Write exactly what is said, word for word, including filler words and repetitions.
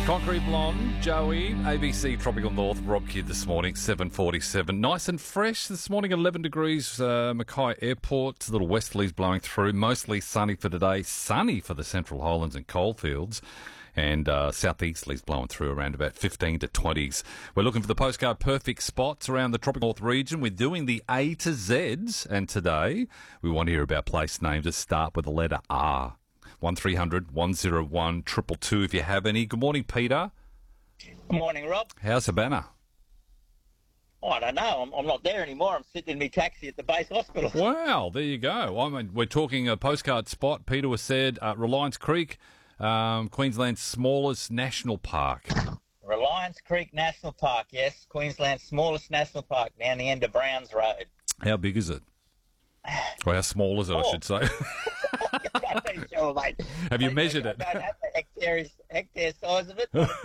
Concrete Blonde, Joey, A B C Tropical North, Rob Kidd this morning, seven forty-seven. Nice and fresh this morning, eleven degrees, uh, Mackay Airport. A little westerlies blowing through. Mostly sunny for today. Sunny for the Central Highlands and Coalfields. And uh, southeasterlies blowing through around about fifteen to twenties. We're looking for the postcard perfect spots around the Tropical North region. We're doing the A to Zs. And today we want to hear about place names that start with the letter R. one three hundred one oh one two two two if you have any. Good morning, Peter. Good morning, Rob. How's Havana? Oh, I don't know. I'm, I'm not there anymore. I'm sitting in my taxi at the base hospital. Wow, there you go. I mean, we're talking a postcard spot. Peter was said uh, Reliance Creek, um, Queensland's smallest national park. Reliance Creek National Park, yes. Queensland's smallest national park down the end of Browns Road. How big is it? Or how small is it, Oh. I should say. I'm not sure, mate. Have you I- measured I it? don't have the hectare, hectare size of it.